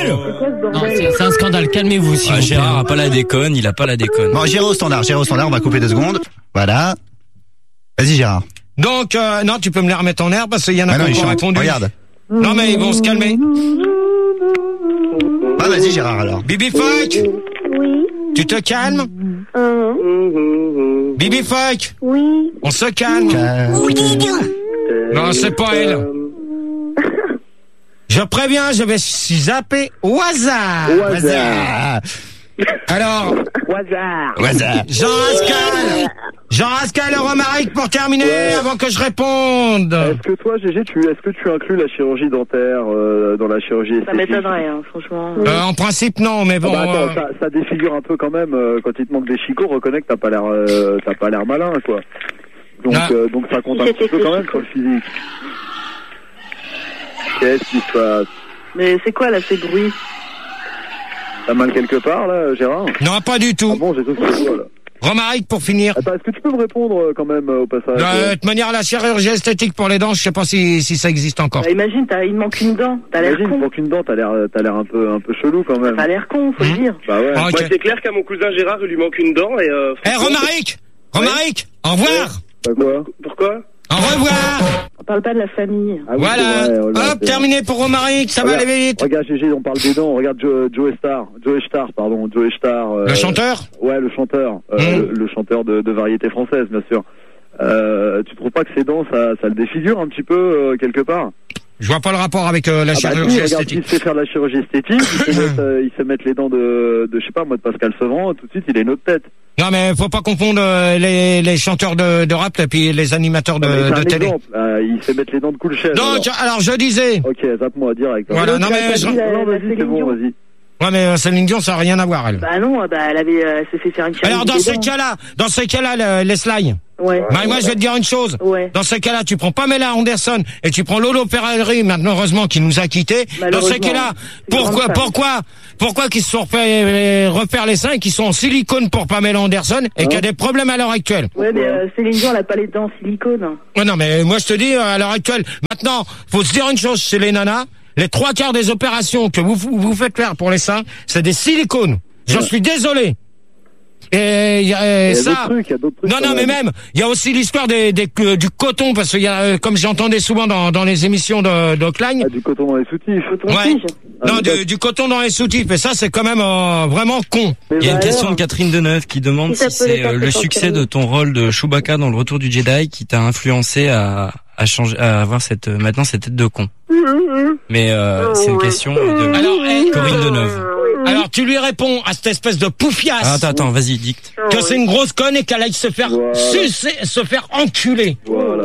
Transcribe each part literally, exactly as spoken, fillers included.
Non, c'est, c'est un scandale. Calmez-vous, s'il Ah, vous plaît. Gérard a pas la déconne, il a pas la déconne. Bon, Gérard au standard, Gérard au standard, on va couper deux secondes. Voilà. Vas-y, Gérard. Donc, euh, non, tu peux me les remettre en air parce qu'il y en a Ah non, qui ils ont chantent. répondu. Regarde. Non, mais ils vont se calmer. Ah, vas-y, Gérard, alors. Bibi Fuck, Oui. tu te calmes? Euh, Bibi Fuck, oui. on se calme. Non, c'est pas elle. Je préviens, je vais zapper au hasard. Au hasard. Alors, Hasard. Au hasard. Jean Rascal, Jean Rascal et Romaric pour terminer Ouais. avant que je réponde. Est-ce que toi, Gégé, tu, est-ce que tu inclus la chirurgie dentaire euh, dans la chirurgie Ça esthétique? m'étonnerait, hein, franchement. Euh, en principe, non, mais bon. Ah bah attends, euh, ça, ça défigure un peu quand même. euh, quand il te manque des chicots, reconnais que t'as pas l'air, euh, t'as pas l'air malin, quoi. Donc, Ah. euh, donc ça compte un C'était petit peu que quand les même sur le physique. Qu'est-ce qui se passe? Mais c'est quoi, là, ces bruits? T'as mal quelque part, là, Gérard? non, pas du Ah tout. bon, j'ai tout ce que je vois, là. Romaric pour finir. Attends, est-ce que tu peux me répondre euh, quand même euh, au passage? Euh, de toute manière, la chirurgie esthétique pour les dents, je sais pas si, si ça existe encore. Bah, imagine, t'as, il manque une dent. T'as l'air Imagine, con. pour qu'une dent, t'as l'air, t'as l'air un peu, un peu chelou quand même. T'as l'air con, faut Mmh. le dire. Bah ouais. Ah, ok. Ouais, c'est clair qu'à mon cousin Gérard, il lui manque une dent et euh, Eh, franchement, Romaric, Romaric, au revoir. Bah quoi? pourquoi? Au revoir. On parle pas de la famille. Ah oui, Voilà. c'est vrai, oh là, Hop, c'est- terminé pour Romaric, ça va Regarde, aller vite. Regarde, Gégé, on parle des dents. Regarde Joe, Joe Star. Joe Star, pardon. Joe Star. euh, Le chanteur? Ouais, le chanteur. Euh, Mmh. le, le chanteur de, de variété française, bien sûr. Euh, tu trouves pas que ses dents, ça, ça le défigure un petit peu, euh, quelque part? Je vois pas le rapport avec euh, la Ah bah, chirurgie si, regarde, esthétique. s'il se fait faire de la chirurgie esthétique, il se met, euh, il se met les dents de, de, je sais pas, moi, de Pascal Sevran, tout de suite, il a une autre tête. Non, mais faut pas confondre euh, les, les chanteurs de, de rap et puis les animateurs Non, mais de, c'est de un télé. exemple. Euh, il fait mettre les dents de cool chef. Donc, alors je disais. Ok, zappe-moi direct. Voilà, non, mais T'as je- dit la- Non, la vas-y, c'est Céline bon, Dion. vas-y. Ouais, mais euh, Céline Dion, ça n'a rien à voir, elle. Bah non, bah elle avait, euh, elle s'est fait faire une chirurgie. Alors, dans des ces dents. cas-là, dans ces cas-là, le- les slides. Ouais. Bah, moi, je vais te dire une chose. Ouais. Dans ces cas-là, tu prends Pamela Anderson et tu prends Lolo Ferrari, maintenant, heureusement, qui nous a quittés. Dans Malheureusement. ces cas-là, C'est une pourquoi, grande femme. pourquoi, pourquoi qu'ils se sont refait euh, refaire les seins et qu'ils sont en silicone pour Pamela Anderson et qu'il y a des problèmes à l'heure actuelle? Ouais, mais euh, Céline Dion, elle a pas les dents en silicone. Ouais, non, mais moi, je te dis, euh, à l'heure actuelle, maintenant, faut se dire une chose chez les nanas. Les trois quarts des opérations que vous, vous faites faire pour les seins, c'est des silicones. J'en suis désolé. Et, y a, euh, Il y a ça. d'autres trucs, il y a d'autres trucs. Non, quand non, mais même. même, il y a aussi l'histoire des, des, euh, du coton, parce qu'il y a, euh, comme j'entendais souvent dans, dans les émissions de, de Klein, Ah, du coton dans les soutifs. Coton Ouais. tige. Ah, non, mais du, du coton dans les soutifs, et ça, c'est quand même euh, vraiment con. Mais Il y a une bah question alors. de Catherine Deneuve qui demande Si ça si peut les c'est faire euh, le se succès sentir de ton rôle de Chewbacca dans le Retour du Jedi qui t'a influencé à, à changer, à avoir cette euh, maintenant cette tête de con. Mais euh, c'est une question de Alors, eh, Corinne Deneuve. alors, tu lui réponds à cette espèce de poufiasse Ah, attends, attends, vas-y, dicte. que c'est une grosse conne et qu'elle aille se faire Voilà. sucer, se faire enculer. Voilà.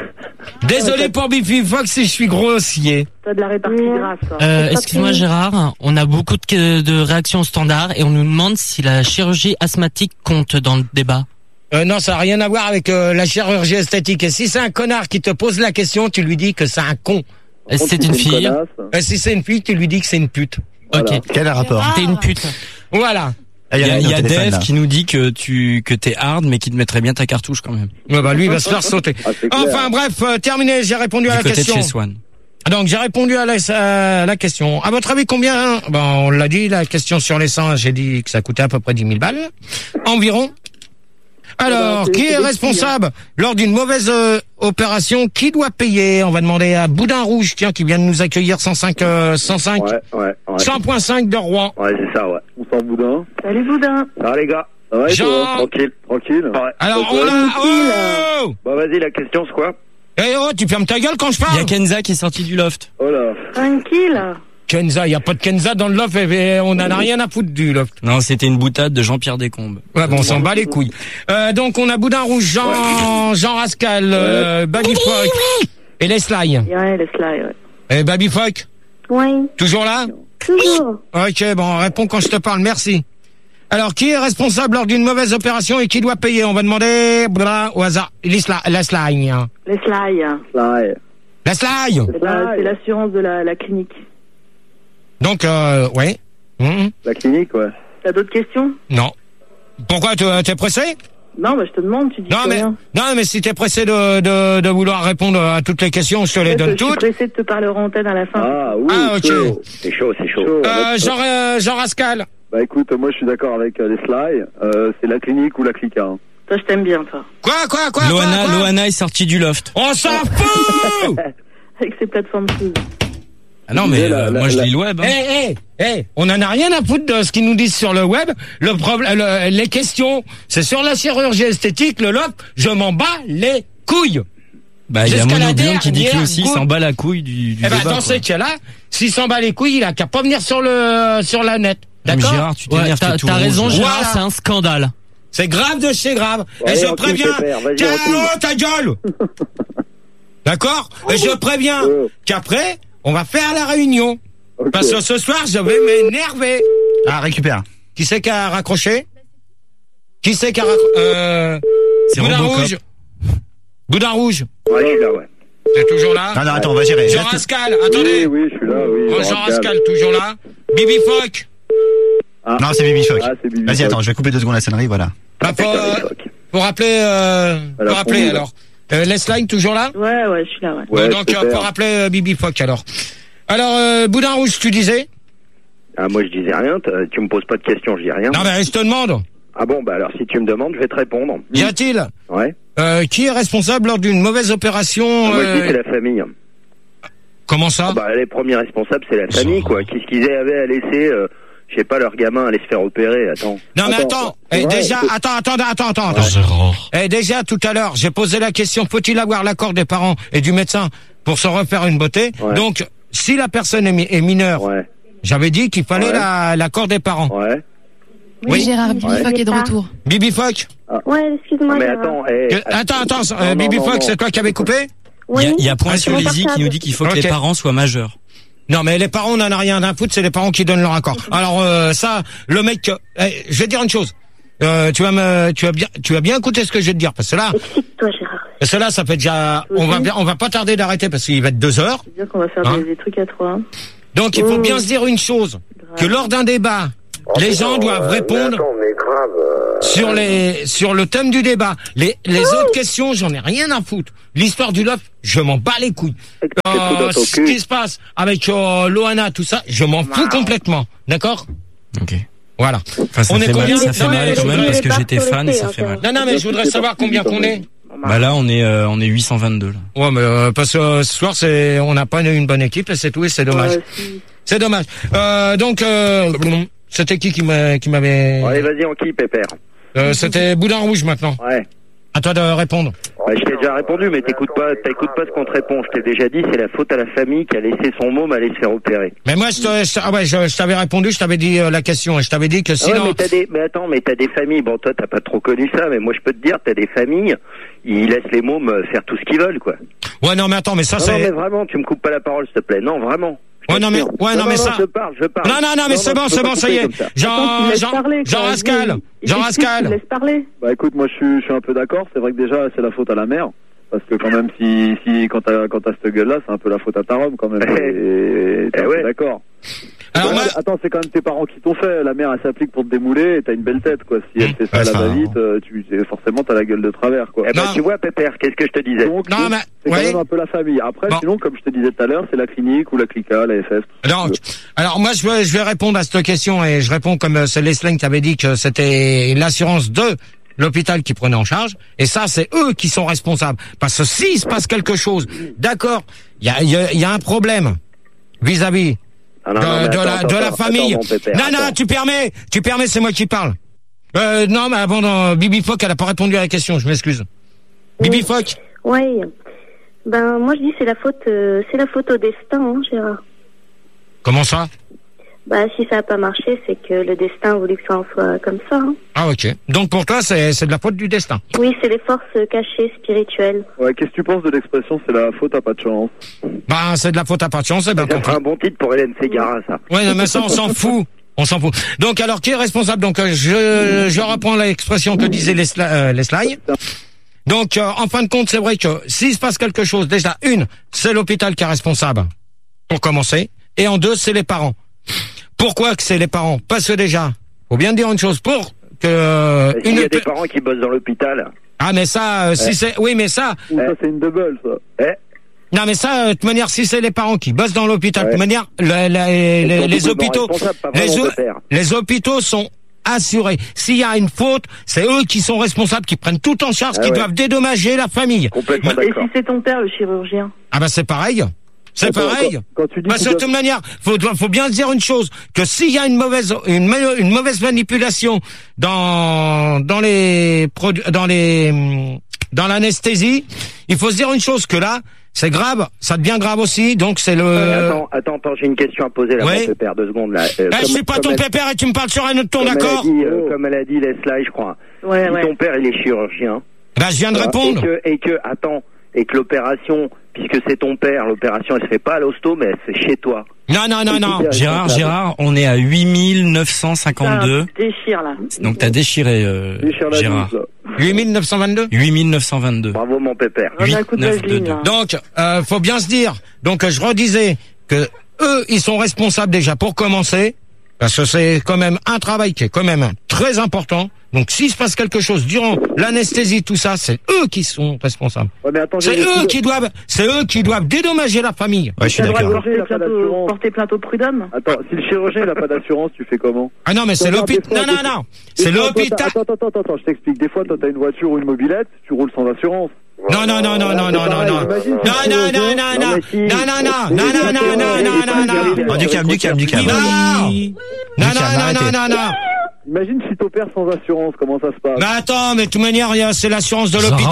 Désolé pour Biffy Fox si je suis grossier. T'as de la répartie grasse, toi. Euh, excuse-moi Gérard, on a beaucoup de, de réactions standards et on nous demande si la chirurgie asthmatique compte dans le débat. Euh, non, ça n'a rien à voir avec euh, la chirurgie esthétique. Et si c'est un connard qui te pose la question, tu lui dis que c'est un con. Est-ce que c'est une fille? connasse. Et si c'est une fille, tu lui dis que c'est une pute. Voilà. Ok. Quel rapport? T'es une pute. Voilà. Ah, Il y a, Rémi il y au a téléphone, Dave là. qui nous dit que tu que t'es hard mais qui te mettrait bien ta cartouche quand même. Ouais, bah lui, il va se faire sauter. Ah, c'est clair. Enfin bref, euh, terminé, j'ai répondu Du à la côté question. de chez Swan. Donc j'ai répondu à la, à la question. À votre avis, combien? Ben, on l'a dit, la question sur les seins, j'ai dit que ça coûtait à peu près dix mille balles. Environ. Alors, c'est- qui c'est est des responsable lors d'une mauvaise euh, opération? Qui doit payer? On va demander à Boudin Rouge, tiens, qui vient de nous accueillir cent cinq, euh, cent cinq, Ouais, ouais, ouais. cent virgule cinq de Rouen. Ouais, c'est ça, ouais. On sort boudin. Salut, Boudin. Ça va, les gars? Ça va, et Jean. toi? Tranquille. Tranquille. Ouais. Alors, Donc, on ouais. a... Oh Bah, vas-y, la question, c'est quoi? Eh oh, tu fermes ta gueule quand je Il y a parle. Kenza qui est sorti du loft. Oh là. Tranquille. Kenza, il y a pas de Kenza dans le loft, et, et on en a rien à foutre du loft. Non, c'était une boutade de Jean-Pierre Descombes. Ouais, bon, on s'en bat les couilles. Euh, donc, on a Boudin Rouge, Jean, Jean Rascal, euh, Baby Fock et Leslie. Ouais, laisse-la, ouais. Et Baby Fock, Oui, toujours là? toujours. Ok, bon, réponds quand je te parle, merci. Alors, qui est responsable lors d'une mauvaise opération et qui doit payer? On va demander, blah, au hasard, Leslie. Leslie. Laisse-la. Ouais. Leslie. C'est la- c'est l'assurance de la, la clinique. Donc, euh, ouais. Mhm. La clinique, ouais. T'as d'autres questions? Non. Pourquoi, tu- t'es pressé? Non, mais je te demande, tu dis Non, mais, rien. non, mais si t'es pressé de, de, de vouloir répondre à toutes les questions, je te les donne Je suis toutes. pressé de te parler en antenne à la fin. Ah, oui. Ah, ok. chaud. C'est chaud, c'est chaud. Chaud, Euh, avec- Jean, euh, Jean Rascal. Bah écoute, moi je suis d'accord avec euh, les slides. Euh, c'est la clinique ou la clica. Hein. Toi, je t'aime bien, toi. Quoi, quoi, quoi, Loana, quoi, quoi Loana est sortie du loft. On s'en fout! Avec ces plateformes fous. Ah non, mais La- euh, la- moi je la- lis le web. Eh, Hein. eh, eh, on en a rien à foutre de ce qu'ils nous disent sur le web. Le problème, le- les questions, c'est sur la chirurgie esthétique, le loft, je m'en bats les couilles. Bah il y a Jusqu'à la Monoblion qui dit que lui dernière aussi il goutte. s'en bat la couille du, du Eh ben, débat. dans quoi. ces cas-là, s'il s'en bat les couilles, il a qu'à pas venir sur le, sur la net. Mais D'accord? Gérard, tu Ouais, t'énerves, t'as t'es tout t'as rouge. raison, Gérard, Voilà. c'est un scandale. C'est grave de chez grave. Ouais, Et je Antoine préviens, Pépère, vas-y, tiens, Antoine. oh, ta gueule. D'accord? Et je préviens Ouais. qu'après, on va faire la réunion. Ok. Parce que ce soir, je vais m'énerver. Ah, récupère. Qui c'est qui a raccroché? Qui c'est qui a raccroché? Euh, C'est Boudin Robocop. Rouge. Boudin Rouge. Ouais, je suis là, ouais. T'es toujours là? Non, non, attends, on va gérer. Jean Reste- Rascal, Oui, attendez. oui, je suis là, oui. Oh, Jean Rascal, toujours là. Bibi Fock. Non, c'est Bibi Fock. Ah, c'est Bibi Vas-y, Fock. attends, je vais couper deux secondes la sonnerie, voilà. Bah, pour, D'accord, euh, les phoques. pour rappeler, euh, Elle a pour rappeler, fondu, là. alors. Euh, Lesline, toujours là? Ouais, ouais, je suis là, ouais. Ouais, donc, euh, super. pour rappeler euh, Bibi Fock, alors. Alors, euh, Boudin Rouge, tu disais? Ah, moi, je disais rien. t- Tu me poses pas de questions, je dis rien. Non, mais je te demande. Ah bon, bah alors, si tu me demandes, je vais te répondre. Y a-t-il, Ouais. euh, qui est responsable lors d'une mauvaise opération? Moi, je dis euh, c'est la famille. Comment ça? Ah, bah, les premiers responsables, c'est la famille, quoi. Qu'est-ce qu'ils avaient à laisser, euh, je sais pas, leur gamin aller se faire opérer, attends. Non, mais Attends, attends. c'est Eh, vrai, déjà, c'est- attends, attends, attends, attends, attends. Eh, déjà, tout à l'heure, j'ai posé la question, faut-il avoir l'accord des parents et du médecin pour se refaire une beauté? Ouais. Donc, si la personne est, mi- est mineure, Ouais, j'avais dit qu'il fallait Ouais. la- l'accord des parents. ouais. Oui. Gérard, Bibi Ouais. Fock est de retour. Bibi Fock? Ouais, excuse-moi. mais Gérard. attends, eh, Que- Attends, attends, non, euh, non, Bibi non, Fock, non. c'est toi qui avais coupé? Il y a, Oui. il y a point Ah, sur c'est mon les i qui portable. nous dit qu'il faut que Ok. les parents soient majeurs. Non, mais les parents, on en a rien à foutre, c'est les parents qui donnent leur accord. Alors, euh, ça, le mec, euh, eh, je vais te dire une chose. Euh, tu vas me, tu vas bien, tu vas bien écouter ce que je vais te dire, parce que là, Excite-toi, Gérard. parce que là, ça fait déjà, on va bien, on va pas tarder d'arrêter parce qu'il va être deux heures. C'est dire qu'on va faire Hein des, des trucs à trois. hein. Donc, il faut Mmh. bien se dire une chose, que lors d'un débat, les gens doivent répondre sur les, sur le thème du débat. Les, les autres questions, j'en ai rien à foutre. L'histoire du loft, je m'en bats les couilles. Qu'est-ce que Euh, dans ton ce cul qui se passe avec euh, Loana, tout ça, je m'en fous complètement. D'accord? Ok. Voilà. Enfin, ça On est fait mal, combien ça fait Non, mal mais quand je même voulais parce que pas j'étais fan et ça sur fait les mal. Non, non, mais je voudrais savoir combien qu'on est. Bah là, on est, euh, on est huit cent vingt-deux. Là. Ouais, mais euh, parce que euh, ce soir, c'est, on n'a pas une bonne équipe et c'est tout et c'est dommage. Ouais, si. C'est dommage. Euh, donc, euh, c'était qui qui m'a- qui m'avait... Bon, allez, vas-y, on qui, Pépère? Euh, c'était Boudin Rouge maintenant. Ouais. À toi de répondre. Ouais, je t'ai déjà répondu, mais t'écoutes pas, t'écoutes pas ce qu'on te répond. Je t'ai déjà dit, c'est la faute à la famille qui a laissé son môme aller se faire opérer. Mais moi, je, te- je- ah ouais, je, je t'avais répondu, je t'avais dit euh, la question et je t'avais dit que Ah ouais, sinon... mais t'as des, mais attends, mais t'as des familles. Bon, toi, t'as pas trop connu ça, mais moi, je peux te dire, t'as des familles, ils laissent les mômes euh, faire tout ce qu'ils veulent, quoi. Ouais, non, mais attends, mais ça, Non, non, mais c'est... vraiment, tu me coupes pas la parole, s'il te plaît. Non, vraiment. Ouais, non, mais, ouais, non, mais ça... Je parle, je parle. Non, non, non, mais c'est bon, je peux c'est pas bon, ça couper y est. comme ça. Attends, Jean, tu laisses Jean, parler, Jean quoi. Rascal. Il- Jean il- Rascal. Tu laisses parler. Bah écoute, moi je suis, je suis un peu d'accord. C'est vrai que déjà c'est la faute à la mère. Parce que quand même, si, si quand t'as quand t'as cette gueule-là, c'est un peu la faute à ta robe quand même. Et, t'es Eh ouais. d'accord. Alors, Ouais, moi... Attends, c'est quand même tes parents qui t'ont fait. La mère, elle s'applique pour te démouler et t'as une belle tête, quoi. Si elle fait ça Ouais, à la ça- va-vite, euh, tu, forcément, t'as la gueule de travers, quoi. Eh ben, Non. tu vois, Pépère, qu'est-ce que je te disais? Donc, Non, mais... c'est quand Ouais. même un peu la famille. Après, Bon. sinon, comme je te disais tout à l'heure, c'est la clinique ou la clica, la F F. Donc, alors moi je vais, je vais répondre à cette question et je réponds comme euh, c'est Leslie qui avait dit que c'était l'assurance de l'hôpital qui prenait en charge et ça c'est eux qui sont responsables parce que s'il se passe quelque chose, d'accord, il y a, il y, a, il y a un problème vis-à-vis Ah, de, non, non, mais de attends, la, attends, de la attends, famille. attends, mon Pépère, non non, attends. tu permets, tu permets, c'est moi qui parle. Euh, non mais avant, non, Bibi Fock elle a pas répondu à la question, je m'excuse. Bibi Fock. Ouais. Ben, moi, je dis c'est la faute, euh, c'est la faute au destin, hein, Gérard. Comment ça? Bah, si ça a pas marché, c'est que le destin a voulu que ça en soit comme ça. Hein. Ah ok. Donc pour toi c'est c'est de la faute du destin. Oui, c'est les forces cachées, spirituelles. Ouais, qu'est-ce que tu penses de l'expression c'est la faute à pas de chance? Bah c'est de la faute à pas de chance, c'est bien Ça compris. fera un bon titre pour Hélène Ségara, ça. Ouais, non, mais ça, on s'en fout. On s'en fout. Donc, alors, qui est responsable? Donc, euh, je, je reprends l'expression que disait Lesla- euh, Leslie. Donc, euh, en fin de compte, c'est vrai que s'il se passe quelque chose, déjà, une, c'est l'hôpital qui est responsable, pour commencer. Et en deux, c'est les parents. Pourquoi que c'est les parents? Parce que déjà, faut bien dire une chose, pour que euh, Il y a une. des parents qui bossent dans l'hôpital. Ah mais ça, euh, si Ouais. c'est, oui mais ça. Ou ça, c'est une double, ça. Eh, Non mais ça, euh, de toute manière, si c'est les parents qui bossent dans l'hôpital, de Ouais. toute manière, le- la- les, ils les, sont les doublement hôpitaux, responsables, pas les, vraiment o- de père. les hôpitaux sont assurés. S'il y a une faute, c'est eux qui sont responsables, qui prennent tout en charge, Ah qui ouais. doivent dédommager la famille. Complètement Et d'accord. si c'est ton père, le chirurgien? Ah bah c'est pareil. C'est Attends, pareil. Quand, quand tu dis Parce que qu'ils de toute manière, faut, faut bien se dire une chose, que s'il y a une mauvaise, une, ma- une mauvaise manipulation dans, dans les produits, dans les, hum, dans l'anesthésie, il faut se dire une chose, que là, c'est grave, ça devient grave aussi, donc c'est le... Euh, Attends, attends, attends, j'ai une question à poser là, Ouais. mon père, deux secondes là. Euh, Eh, je comme- suis pas comme ton elle- pépère et tu me parles sur un autre ton, comme elle a d'accord? dit, euh, Comme elle a dit, Leslie, je crois. Ouais, Si ouais. ton père, il est chirurgien. Bah, je viens de répondre. Et que, et que, attends, et que l'opération, puisque c'est ton père, l'opération, elle se fait pas à l'hosto, mais elle se fait chez toi. Non, non, non, non. Gérard, Gérard, on est à huit mille neuf cent cinquante-deux. Ça déchire, là. Donc t'as déchiré, euh, déchirent la Gérard. douze, là. huit mille neuf cent vingt-deux? huit mille neuf cent vingt-deux. Bravo, mon pépère. On a un coup de neuf, vaseline, deux, deux. là. Donc, euh, faut bien se dire. Donc, je redisais que eux, ils sont responsables déjà pour commencer, parce que c'est quand même un travail qui est quand même très important. Donc, s'il se passe quelque chose durant l'anesthésie, tout ça, c'est eux qui sont responsables. Ouais, mais attends, C'est j'ai- eux qui doivent, c'est eux qui doivent dédommager la famille. Ouais, je suis T'as le droit de d'accord. porter Il a pas plainte au, d'assurance. porter plainte au prud'homme? Attends, si le chirurgien n'a pas d'assurance, tu fais comment? Ah non, mais c'est Regarde, l'hôpital. des Non, fois, non, des- non. Des C'est fois, toi, l'hôpital. t'as- Attends, attends, attends, attends, je t'explique. Des fois, toi, t'as une voiture ou une mobilette, tu roules sans assurance. Non, non, non, non, non, non, non, non. Imagine, Non, non, non, non, non. Non, mais si. Non, non, non, non, non, non, non, non, non, non. Oh, du calme, du calme, du calme. Non. Non, Du non, calme, non, arrêtez. non, non, non. Imagine si t'opères sans assurance, comment ça se passe? Mais attends, mais de toute manière, il y a- c'est l'assurance de l'hôpital.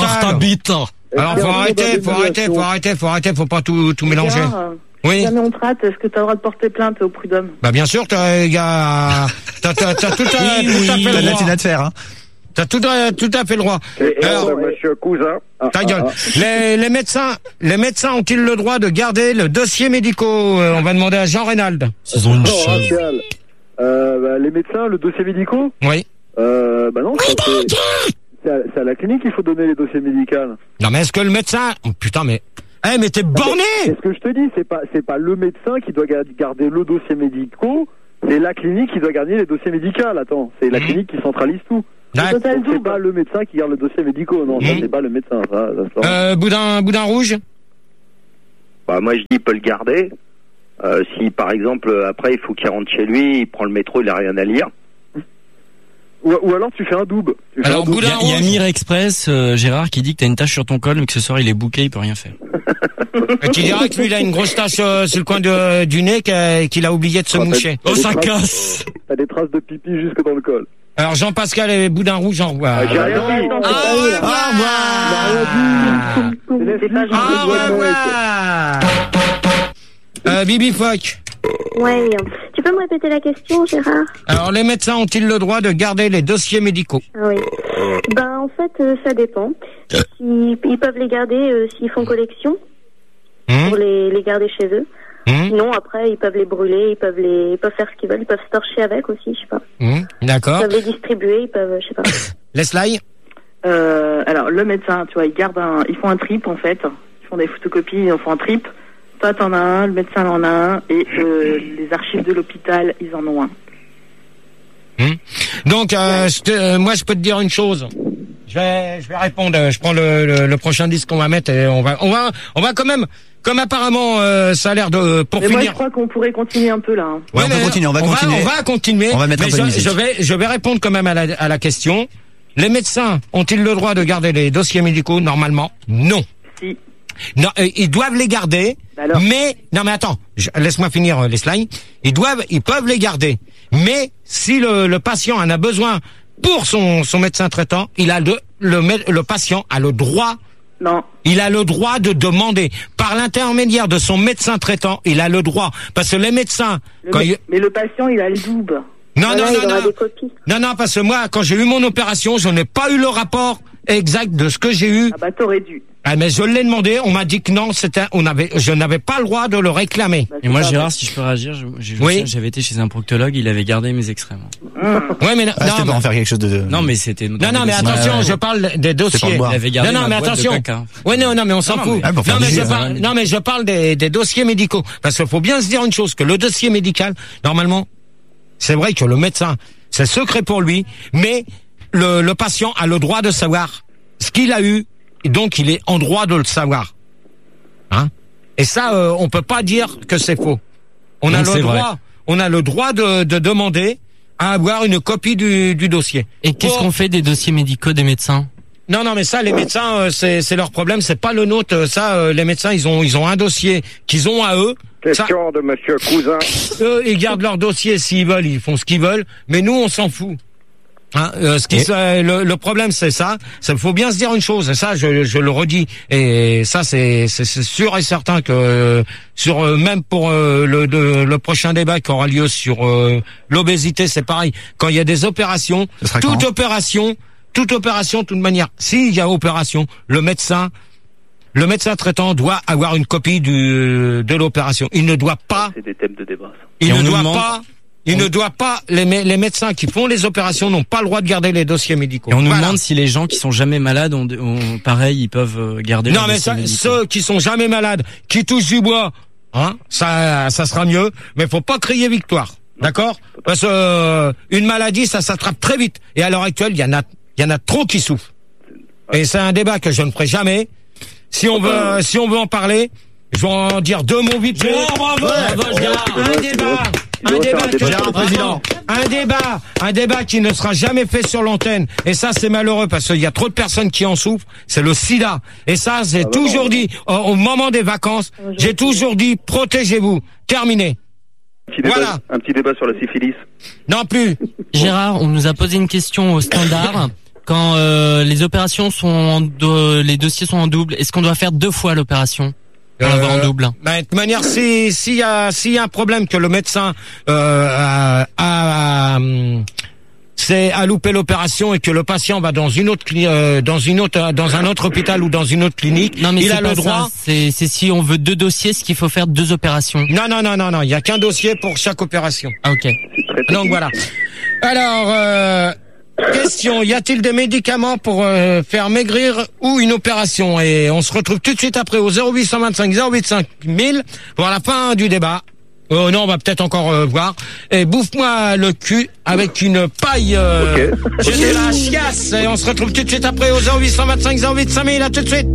Alors, faut arrêter, faut arrêter, faut arrêter, faut arrêter, faut pas tout, tout mélanger. Gérard, euh, Oui. Jamais on te rate, est-ce que t'as le droit de porter plainte au prud'homme? Bah, bien sûr, t'as, il y a, t'as, t'as, t'as tout à, tout à fait T'as de le la droit. thune à te faire, hein. T'as tout à, tout à fait le droit. Et, et Alors, euh, monsieur Cousin, Ah, ta ah, gueule. ah. Les, les médecins, les médecins ont-ils le droit de garder le dossier médical? Euh, On va demander à Jean Reynald. Ils ont une Non, chaîne. Rachel. Euh, bah, les médecins, le dossier médicaux? Oui. Euh, bah non, ça, c'est, c'est, à, c'est à la clinique qu'il faut donner les dossiers médicaux. Non, mais est-ce que le médecin, oh, putain, mais, eh, mais t'es borné! C'est ce que je te dis, c'est pas, c'est pas le médecin qui doit ga- garder le dossier médical, c'est la clinique qui doit garder les dossiers médicaux. Attends, c'est la Mhm. clinique qui centralise tout. D'accord. Toi, t'as le Donc, c'est double. pas le médecin qui garde le dossier médical, non, ça Mhm. c'est pas le médecin, ça, ça se lance. Euh, boudin, boudin rouge? bah, moi je dis, il peut le garder. Euh, si par exemple, euh, après, il faut qu'il rentre chez lui, il prend le métro, il a rien à lire. Ou, ou alors tu fais un double. Tu fais Alors, un double. Il y boudin a, il y a rouge? Mir Express, euh, Gérard, qui dit que t'as une tache sur ton col, mais que ce soir il est bouqué, il peut rien faire. Et tu diras que lui, il a une grosse tache euh, sur le coin de, du nez qu'a- qu'il a oublié de se Ah, moucher. t'as- Oh, t'as ça des traces- casse! T'as des traces de pipi jusque dans le col. Alors, Jean-Pascal et boudin rouge, en revoir. Ah, j'ai rien Ouais, dit. non, Au c'est pas lui, là. revoir! C'est pas Au gentil. revoir! Euh, Bibi Fock. Ouais. Tu peux me répéter la question, Gérard? Alors, les médecins ont-ils le droit de garder les dossiers médicaux? Ah oui. Ben, en fait, euh, ça dépend. Ils, ils peuvent les garder euh, s'ils font collection, Hum, pour les, les garder chez eux. hum, Sinon, après, ils peuvent les brûler, ils peuvent les, ils peuvent faire ce qu'ils veulent, ils peuvent se torcher avec aussi, je sais pas. hum, Ils d'accord. peuvent les distribuer, ils peuvent, je sais pas. Leslie? Euh, alors le médecin, tu vois, ils gardent un, ils font un trip en fait. Ils font des photocopies, ils en font un trip. Toi, t'en as un, le médecin en a un, et euh, les archives de l'hôpital, ils en ont un. Donc, euh, je te- euh, moi, je peux te dire une chose. Je vais, je vais répondre. euh, Je prends le, le, le prochain disque qu'on va mettre et on va, on va, on va quand même, comme apparemment euh, ça a l'air de, pour Mais moi, je finir. crois qu'on pourrait continuer un peu là. hein. Ouais, on peut mais continuer, on va continuer. On va continuer. On va mettre un mais peu de je, musique. je vais, je vais répondre quand même à la, à la question. Les médecins ont-ils le droit de garder les dossiers médicaux? Normalement, non. Si. Non, euh, ils doivent les garder, Alors mais non, mais attends, je- laisse-moi finir euh, les slides. Ils doivent, ils peuvent les garder, mais si le, le patient en a besoin pour son, son médecin traitant, il a le, le mé- le patient a le droit, Non. il a le droit de demander par l'intermédiaire de son médecin traitant, il a le droit parce que les médecins, Le quand mé- il- Mais le patient, il a le double. non Voilà, non il non aura non des copies. non non parce que moi quand j'ai eu mon opération, je n'ai pas eu le rapport exact de ce que j'ai eu. Ah bah t'aurais dû. Ah, mais je l'ai demandé, on m'a dit que non, c'était, on avait, je n'avais pas le droit de le réclamer. Bah, Et moi, c'est pas Gérard, si je peux réagir, je- je- je me Oui. souviens, j'avais été chez un proctologue, il avait gardé mes extraits. moi. vrai. Hum. Ouais, mais non, Ah, non, c'était mais, pour en faire quelque chose de... Non, mais c'était... non, non, mais attention, ouais. je parle des C'est pour dossiers. le boire. Il avait gardé Non, non, ma mais boîte attention. de caca. Ouais, non, non, mais on s'en Non, fout. mais- Ah, pour faire non, mais du je jus, parle, non, mais je parle des, des dossiers médicaux. Parce qu'il faut bien se dire une chose, que le dossier médical, normalement, c'est vrai que le médecin, c'est secret pour lui, mais le, le patient a le droit de savoir ce qu'il a eu, et donc il est en droit de le savoir. Hein? Et ça, euh, on peut pas dire que c'est faux. On Donc a le droit, vrai. on a le droit de, de demander à avoir une copie du, du dossier. Et qu'est-ce Oh. qu'on fait des dossiers médicaux des médecins? Non, non, mais ça, les médecins, euh, c'est, c'est leur problème, c'est pas le nôtre. Ça, euh, les médecins, ils ont, ils ont un dossier qu'ils ont à eux. Ça, Question de Monsieur Cousin. eux, ils gardent leur dossier s'ils veulent, ils font ce qu'ils veulent. Mais nous, on s'en fout. Hein, euh, ce qui, Et- c'est- le, le problème, c'est ça. Ça faut bien se dire une chose. Et ça, je, je le redis. Et ça, c'est, c'est, c'est sûr et certain que euh, sur euh, même pour euh, le, de- le prochain débat qui aura lieu sur euh, l'obésité, c'est pareil. Quand il y a des opérations, Ce sera toute quand opération, toute opération, de toute manière, s'il y a opération, le médecin, le médecin traitant doit avoir une copie du, de l'opération. Il ne doit pas, C'est des thèmes de débat. ça. il Et ne on nous doit demande- pas. Il ne doit pas, les, mé- les médecins qui font les opérations n'ont pas le droit de garder les dossiers médicaux. Et on nous Voilà. demande si les gens qui sont jamais malades ont, ont- pareil, ils peuvent euh, garder Non, leur mais dossier ça, médical. ceux qui sont jamais malades, qui touchent du bois, hein, ça, ça sera mieux. Mais faut pas crier victoire, d'accord? Parce que euh, une maladie, ça s'attrape très vite. Et à l'heure actuelle, il y en a, il y en a trop qui souffrent. Et c'est un débat que je ne ferai jamais. Si on veut, si on veut en parler, je vais en dire deux mots vite fait. bravo, bravo, Gérard. Un débat, Il doit un faire débat, un débat que- sur le président. un débat, un débat qui ne sera jamais fait sur l'antenne. Et ça, c'est malheureux parce qu'il y a trop de personnes qui en souffrent. C'est le sida. Et ça, j'ai toujours dit, au, au moment des vacances, j'ai toujours dit, protégez-vous. Terminé. Un petit débat, Voilà. un petit débat sur la syphilis. Non plus. Gérard, on nous a posé une question au standard. Quand euh, les opérations sont en do- les dossiers sont en double, est-ce qu'on doit faire deux fois l'opération pour l'avoir en double? Bah, de toute manière, si s'il y a s'il y a un problème que le médecin euh, a, a, a, c'est a loupé l'opération et que le patient va dans une autre cli- euh, dans une autre dans un autre hôpital ou dans une autre clinique, Non, mais il c'est a pas le droit. ça. C'est c'est si on veut deux dossiers, ce qu'il faut faire deux opérations. Non non non non non, il y a qu'un dossier pour chaque opération. Ah, ok. Donc voilà. Alors euh, question, y a-t-il des médicaments pour euh, faire maigrir ou une opération? Et on se retrouve tout de suite après au zéro huit cent vingt-cinq zéro huit cinq mille pour la fin du débat. Euh, non, on va peut-être encore euh, voir. Et bouffe-moi le cul avec une paille. Euh, Ok. J'ai de la chiasse. Et on se retrouve tout de suite après au zéro huit cent vingt-cinq zéro huit cinq mille. À tout de suite.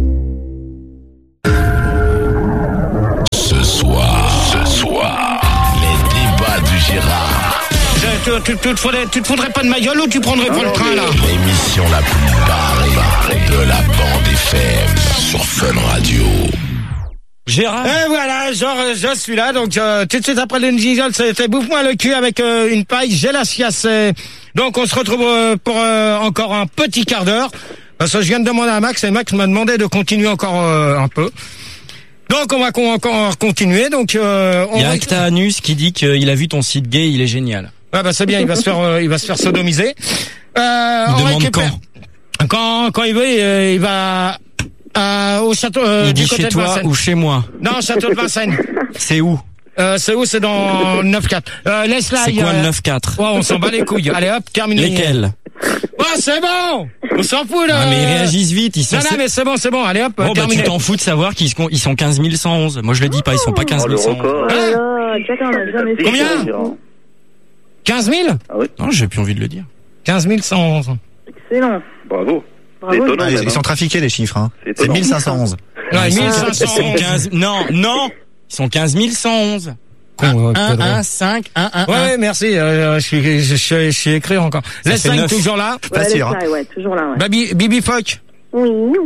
Ce soir, ce soir, les débats du Gérard. Tu, tu, tu, te faudrais, tu te foudrais pas de ma gueule ou tu prendrais pas le train là? L'émission la plus barrée de la bande F M sur Fun Radio. Gérard, Et voilà, genre, je suis là, donc euh, tout de suite après le jingle, c'était bouffe-moi le cul avec euh, une paille, j'ai la chiasse. euh. Donc on se retrouve euh, pour euh, encore un petit quart d'heure, parce que je viens de demander à Max, et Max m'a demandé de continuer encore euh, un peu. Donc on va con- encore continuer, donc euh, on il y a va... Acta Anus qui dit qu'il a vu ton site gay, il est génial. Ouais, bah c'est bien, il va se faire, euh, il va se faire sodomiser. Euh, Il on demande récupère- Quand Quand il veut, euh, il va euh, au château euh, Il du dit côté chez de toi Vincennes. ou chez moi. Non, château de Vincennes. C'est où? Euh, c'est où? C'est dans neuf quatre. Euh, laisse là. C'est il y a- quoi le neuf quatre? Ouais, on s'en bat les couilles. Allez hop, terminé. Lesquels? Ouais, c'est bon. On s'en fout là. Ah, mais ils réagissent vite, ils sont... Non, non, mais c'est bon, c'est bon. Allez hop, Bon, bah, terminé. tu t'en fous de savoir qu'ils sont, ils sont quinze mille cent onze. Moi, je le dis pas, ils sont pas quinze Oh, le mille cent onze. record. Oh là là, Jack, on a jamais fait. Combien ça. Gérard. quinze mille Non, j'ai plus envie de le dire. quinze mille cent onze. Excellent. Bravo. Bravo. C'est étonnant. Ah, même, ils hein. sont trafiqués les chiffres. Hein. C'est C'est étonnant. mille cinq cent onze. Ouais, Ils sont- mille cinq cent ils sont onze. quinze... Non, non! Ils sont quinze mille cent onze. Con, ouais, un, quel drôle. un, cinq, un, un, Ouais, un. ouais, merci. Euh, je suis, je, je, je suis écrit encore. Ça Les fait cinq neuf. toujours là. Ouais, Pas laisse sûr. là, ouais, toujours là, ouais. Babi, Bibi Fock. Oui.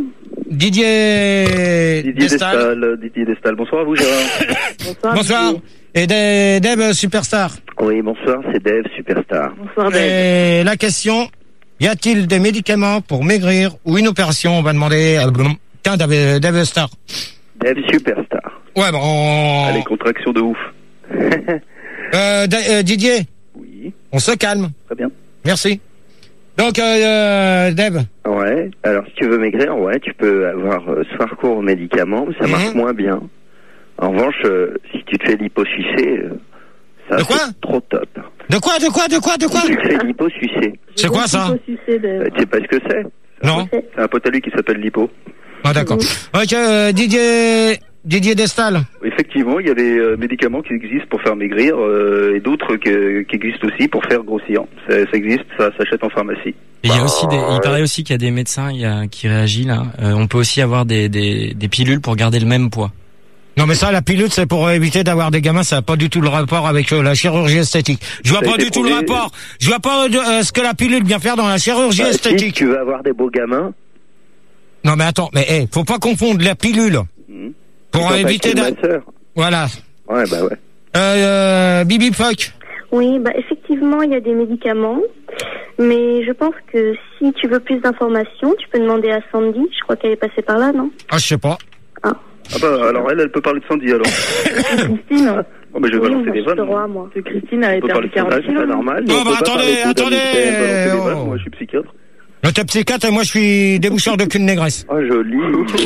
Didier, Didier Destal. Destal, Didier Destal. Bonsoir à vous, Gérard. Bonsoir. Bonsoir. Didier. Et Deb, Deb Superstar. Oui, bonsoir, c'est Dave, Superstar. Bonsoir, Dave. Et la question, y a-t-il des médicaments pour maigrir ou une opération? On va demander à tiens, Dave, Dave Star. Dave, Superstar. Ouais, bon. Allez, contraction de ouf. Euh, Da- euh, Didier, Oui, on se calme. très bien. Merci. Donc, euh, euh, Deb. Ouais, alors si tu veux maigrir, ouais, tu peux avoir euh, ce parcours aux médicaments, mais ça marche Mhm. moins bien. En revanche, euh, si tu te fais liposucer, euh, ça De quoi c'est trop top. De quoi, de quoi, de quoi, de quoi? Si tu te fais liposucer, C'est quoi ça? euh, tu sais pas ce que c'est? Non. C'est un pote à lui qui s'appelle Lipo. Ah, d'accord. Ok, euh, Didier, Didier Destal. Effectivement, il y a des euh, médicaments qui existent pour faire maigrir euh, et d'autres que, qui existent aussi pour faire grossir. Ça, ça existe, ça s'achète en pharmacie. Et il y a aussi des, il paraît aussi qu'il y a des médecins il y a, qui réagissent là. Euh, on peut aussi avoir des, des, des pilules pour garder le même poids. Non mais ça, la pilule, c'est pour éviter d'avoir des gamins, ça n'a pas du tout le rapport avec euh, la chirurgie esthétique. Je vois Ça a pas été du tout prouvé. le rapport. Je vois pas euh, ce que la pilule vient faire dans la chirurgie Bah, si esthétique. tu veux avoir des beaux gamins, Non mais attends, mais hey, faut pas confondre la pilule hmm, pour tu peux éviter pas de... acheter une minceur. Voilà. Ouais, bah ouais. Euh, euh, Bibi Fock. Oui, bah effectivement, il y a des médicaments, mais je pense que si tu veux plus d'informations, tu peux demander à Sandy. Je crois qu'elle est passée par là, non? Ah, je sais pas. Ah bah alors elle, elle peut parler de Sandy alors. Christine. Oh mais je vais Oui, lancer moi, des je te vannes. roi, moi. De Christine, elle On a peut perdu parler de son quarante âge, c'est pas kilos. normal. Non, On peut bah, pas attendez, parler de attendez, Sandy, elle peut lancer des vannes. oh. Moi je suis psychiatre. Le t'es psychiatre et moi je suis déboucheur de cul de négresse. Oh joli.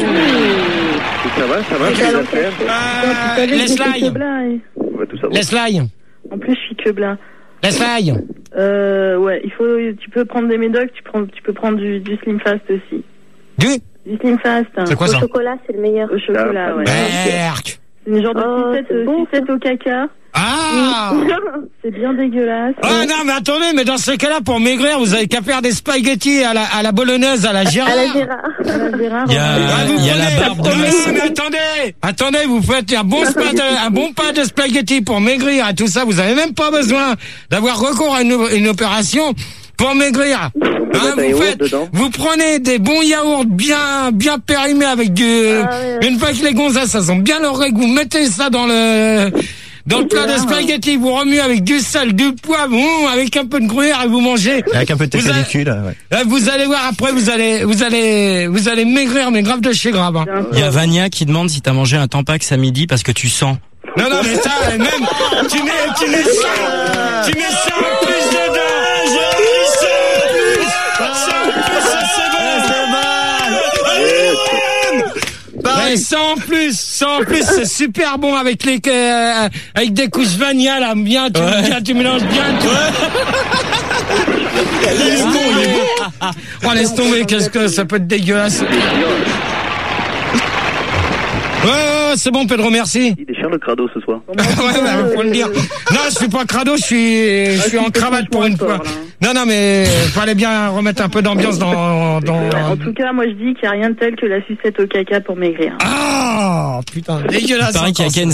Ça va, ça va, Et tes alors, affaires. Euh, Je suis Leslie. que blas, et- On va tout savoir. Leslie. En plus, je suis que blas. Leslie. Euh, ouais, il faut, tu peux prendre des médocs, tu prends, tu peux prendre du, du Slim Fast aussi. Du Du Slim Fast. Hein. C'est quoi Au ça? chocolat, c'est le meilleur. Au chocolat, Ah, ouais. Berk. C'est une genre de Oh, sucette, c'est euh, bon, sucette au caca. Ah! C'est bien dégueulasse. Ah non, mais attendez, mais dans ce cas-là, pour maigrir, vous avez qu'à faire des spaghettis à la, à la bolognaise, à la Gérard. À la Gérard. À la Gérard, Il y a, Ah, vous il y a la prenez- barbe de Non, masse. non, mais attendez, attendez, vous faites un bon, spa de- un bon pas de spaghetti pour maigrir et tout ça. Vous avez même pas besoin d'avoir recours à une, une opération pour maigrir. On peut Hein, mettre un vous yaourt faites, dedans. vous prenez des bons yaourts bien, bien périmés avec du, Ah, ouais. une fois que les gonzesses, ça sent bien leur règle, vous mettez ça dans le, dans le plat de spaghetti, vous remuez avec du sel, du poivre, hum, avec un peu de gruyère et vous mangez. Avec un peu de Vous avez- pellicule, ouais. Là, vous allez voir après, vous allez, vous allez, vous allez maigrir, mais grave de chez grave. Hein. Il y a Vania qui demande si t'as mangé un Tampax à midi parce que tu sens. Non, non, mais ça, même, tu mets, tu mets ça, tu mets ça en plus dedans. Ça en plus, ça c'est bon. Ouais, ça en plus, ça en plus, c'est super bon avec les, euh, avec des couches Vania là, bien, tu, Ouais. bien, tu mélanges bien. Tu... Laisse tomber. Oh, laisse tomber, qu'est-ce que ça peut être dégueulasse. Ouais, ouais, ouais, c'est bon, Pedro, merci. Il déchire le crado ce soir. Ouais, bah, faut le dire. Non, je suis pas crado, je suis, je suis en cravate pour une fois. Non, non, mais fallait bien remettre un peu d'ambiance dans, dans. En tout cas, moi je dis qu'il n'y a rien de tel que la sucette au caca pour maigrir. Ah, putain, dégueulasse. Il paraît qu'il y a encore ça. Ken